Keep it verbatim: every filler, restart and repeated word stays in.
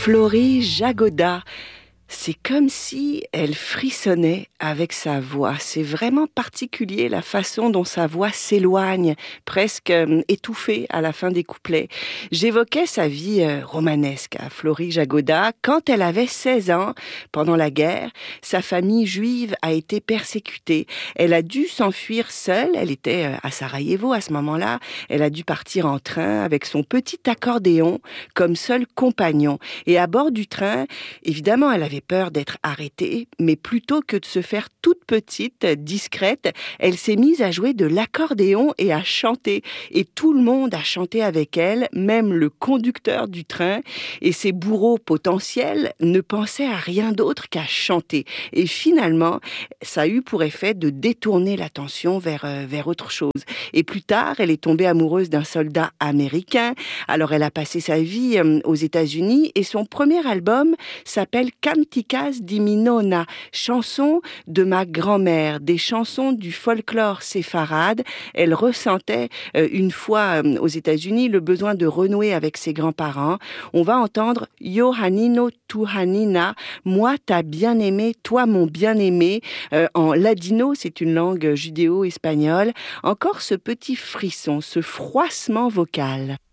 Florie Jagoda. C'est comme si elle frissonnait avec sa voix. C'est vraiment particulier la façon dont sa voix s'éloigne, presque euh, étouffée à la fin des couplets. J'évoquais sa vie euh, romanesque à Florie Jagoda. Quand elle avait seize ans, pendant la guerre, sa famille juive a été persécutée. Elle a dû s'enfuir seule. Elle était euh, à Sarajevo à ce moment-là. Elle a dû partir en train avec son petit accordéon comme seul compagnon. Et à bord du train, évidemment, elle avait peur d'être arrêtée, mais plutôt que de se faire toute petite, discrète, elle s'est mise à jouer de l'accordéon et à chanter. Et tout le monde a chanté avec elle, même le conducteur du train. Et ses bourreaux potentiels ne pensaient à rien d'autre qu'à chanter. Et finalement, ça a eu pour effet de détourner l'attention vers, euh, vers autre chose. Et plus tard, elle est tombée amoureuse d'un soldat américain. Alors, elle a passé sa vie euh, aux États-Unis et son premier album s'appelle Canticas di mi nonna, chansons de ma grand-mère, des chansons du folklore séfarade. Elle ressentait euh, une fois euh, aux États-Unis le besoin de renouer avec ses grands-parents. On va entendre Yo Hanino tu Hanina, moi ta bien-aimée, toi mon bien-aimé, euh, en ladino, c'est une langue judéo-espagnole. Encore ce petit frisson, ce froissement vocal.